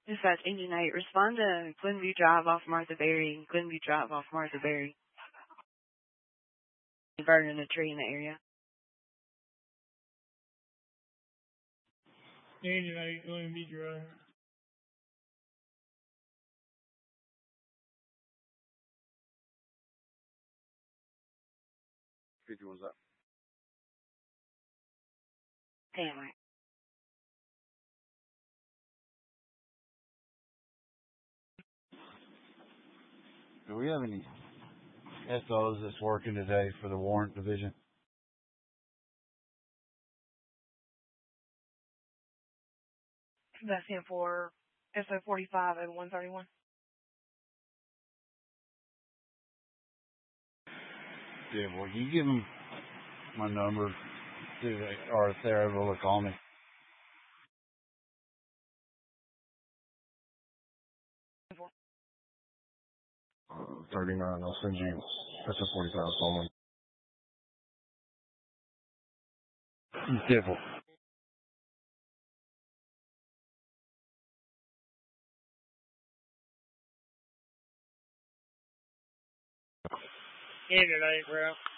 Dispatch Engine 8, respond to Glenview Drive off Martha Berry. Glenview Drive off Martha Berry. Burning a tree in the area. Engine 8, Glenview Drive. 51's up. Damn right. Do we have any SOs that's working today for the warrant division? That's in for SO 45 and 131. Yeah, well, you give them my number, or if they're able to call me. 39, I'll send you SO 45 phone. Careful. Engine 8, bro.